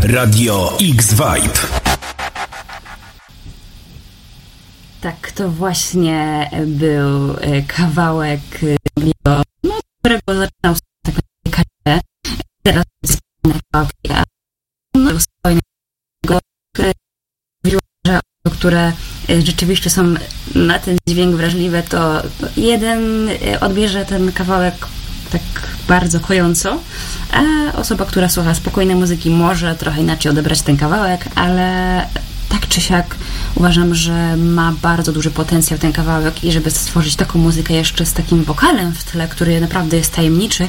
Radio X-Vibe. Tak, to właśnie był kawałek, którego zaczynał taką karierę. Teraz jest które rzeczywiście są na ten dźwięk wrażliwe, to jeden odbierze ten kawałek tak bardzo kojąco, a osoba, która słucha spokojnej muzyki, może trochę inaczej odebrać ten kawałek, ale tak czy siak uważam, że ma bardzo duży potencjał ten kawałek i żeby stworzyć taką muzykę jeszcze z takim wokalem w tle, który naprawdę jest tajemniczy,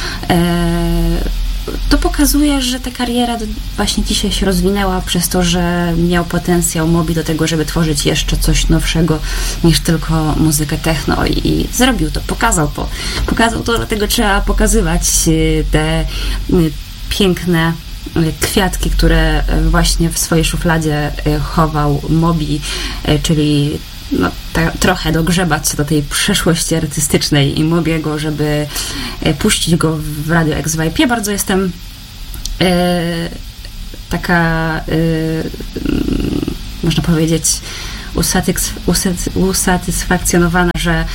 to pokazuje, że ta kariera właśnie dzisiaj się rozwinęła przez to, że miał potencjał Moby do tego, żeby tworzyć jeszcze coś nowszego niż tylko muzykę techno i zrobił to, pokazał to, dlatego trzeba pokazywać te piękne kwiatki, które właśnie w swojej szufladzie chował Moby, czyli trochę dogrzebać się do tej przeszłości artystycznej i Mobiego, żeby puścić go w Radio X-Vibe. Ja bardzo jestem taka, można powiedzieć, usatysfakcjonowana, że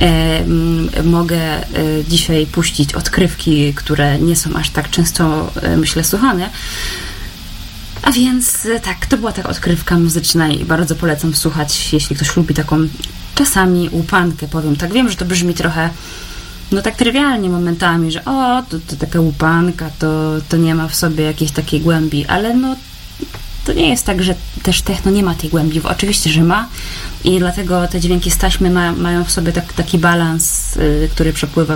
mogę dzisiaj puścić odkrywki, które nie są aż tak często, myślę, słuchane. A więc tak, to była taka odkrywka muzyczna i bardzo polecam słuchać, jeśli ktoś lubi taką czasami łupankę, powiem tak. Wiem, że to brzmi trochę tak trywialnie momentami, że to taka łupanka, to nie ma w sobie jakiejś takiej głębi, ale to nie jest tak, że też techno nie ma tej głębi. Oczywiście, że ma i dlatego te dźwięki z taśmy mają w sobie taki balans, który przepływa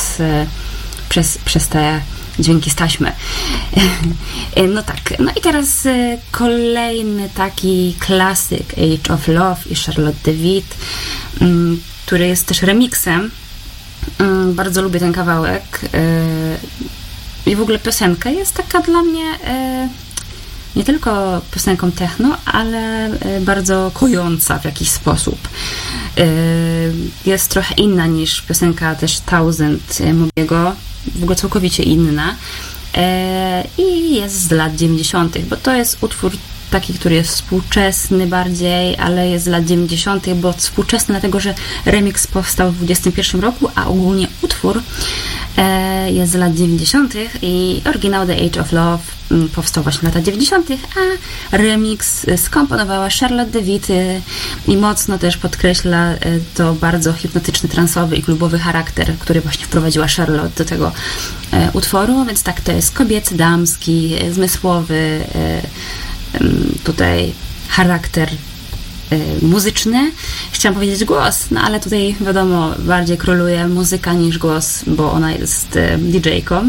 przez te dźwięki z taśmy. No tak. No i teraz kolejny taki klasyk, Age of Love i Charlotte DeWitt, który jest też remixem. Bardzo lubię ten kawałek i w ogóle piosenka jest taka dla mnie nie tylko piosenką techno, ale bardzo kojąca w jakiś sposób. Jest trochę inna niż piosenka też Thousand Mobiego, w ogóle całkowicie inna i jest z lat 90., bo to jest utwór taki, który jest współczesny bardziej, ale jest z lat 90., bo współczesny dlatego, że remix powstał w 21 roku, a ogólnie utwór jest z lat 90. i oryginał The Age of Love powstał właśnie w latach 90., a remix skomponowała Charlotte DeWitt i mocno też podkreśla to bardzo hipnotyczny, transowy i klubowy charakter, który właśnie wprowadziła Charlotte do tego utworu, więc tak, to jest kobiecy, damski, zmysłowy tutaj charakter muzyczny. Chciałam powiedzieć głos, ale tutaj wiadomo, bardziej króluje muzyka niż głos, bo ona jest DJ-ką.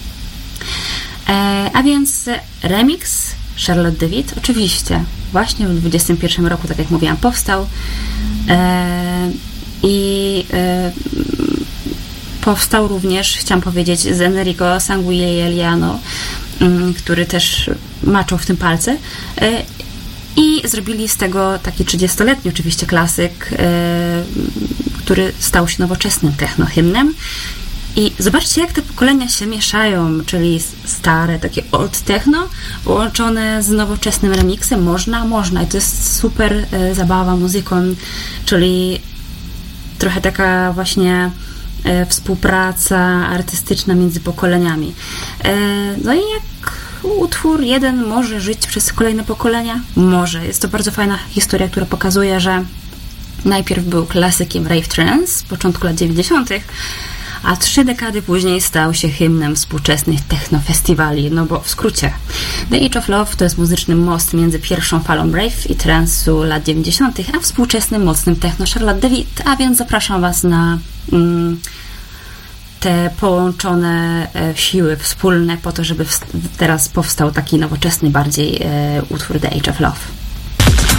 A więc remix Charlotte DeWitt, oczywiście, właśnie w 21 roku, tak jak mówiłam, powstał i powstał również, chciałam powiedzieć, z Enrico Sanguigliano, który też maczał w tym palce i zrobili z tego taki 30-letni oczywiście klasyk, który stał się nowoczesnym techno-hymnem. I zobaczcie, jak te pokolenia się mieszają, czyli stare, takie old techno, połączone z nowoczesnym remixem. Można. I to jest super zabawa muzyką, czyli trochę taka właśnie współpraca artystyczna między pokoleniami. No i jak utwór jeden może żyć przez kolejne pokolenia? Może. Jest to bardzo fajna historia, która pokazuje, że najpierw był klasykiem rave trance z początku lat 90., a 3 dekady później stał się hymnem współczesnych technofestiwali, bo w skrócie The Age of Love to jest muzyczny most między pierwszą falą rave i transu lat 90., a współczesnym mocnym techno Charlotte DeWitt, a więc zapraszam Was na te połączone siły wspólne po to, żeby teraz powstał taki nowoczesny bardziej utwór The Age of Love.